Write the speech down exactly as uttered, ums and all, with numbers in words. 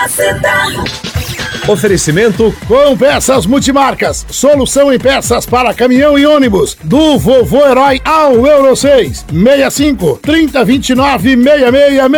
Gazeta. Oferecimento com peças multimarcas. Solução em peças para caminhão e ônibus. Do Vovô Herói ao Euro seis. seis cinco, trinta, vinte e nove, seis seis seis.